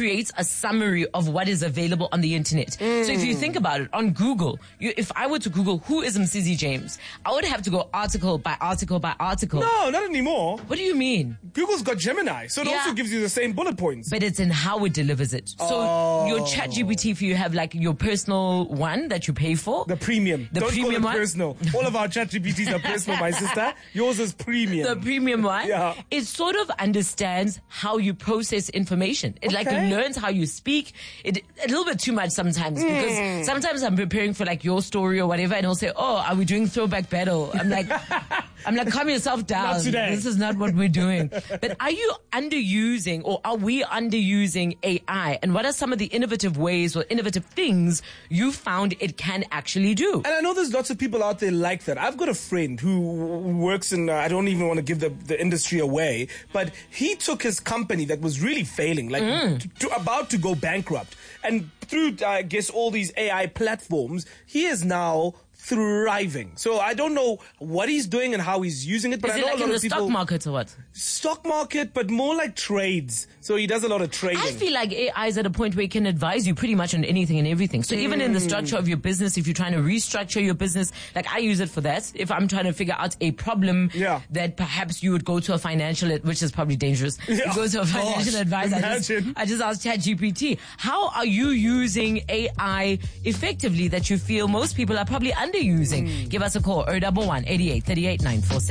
creates a summary of what is available on the internet. So if you think about it, on Google, if I were to Google who is Msizi James, I would have to go article by article by article. No, not anymore. What do you mean? Google's got Gemini, so it also gives you the same bullet points. But it's in how it delivers it. So your ChatGPT, if you have like your personal one that you pay for. The premium. The Don't premium call it one. Personal. All of our ChatGPTs are personal, my sister. Yours is premium. The premium one. Yeah. It sort of understands how you process information. It like learns how you speak. It a little bit too much sometimes because sometimes I'm preparing for like your story or whatever, and it'll say, "Oh, are we doing throwback battle?" I'm like, calm yourself down. Not today. This is not what we're doing. But are you underusing, or are we underusing AI? And what are some of the innovative ways or innovative things you found it can actually do? And I know there's lots of people out there like that. I've got a friend who works in, I don't even want to give the industry away, but he took his company that was really failing, like about to go bankrupt. And through, I guess, all these AI platforms, he is now thriving. So I don't know what he's doing and how he's using it, but Is I it know like a lot in the of people. stock market or what? Stock market, but more like trades. So he does a lot of trading. I feel like AI is at a point where it can advise you pretty much on anything and everything. So even in the structure of your business, if you're trying to restructure your business, like I use it for that. If I'm trying to figure out a problem that perhaps you would go to a financial, which is probably dangerous. You go to a financial advisor. I just asked ChatGPT, how are you using AI effectively that you feel most people are probably underusing? Give us a call, 011 88 38 947.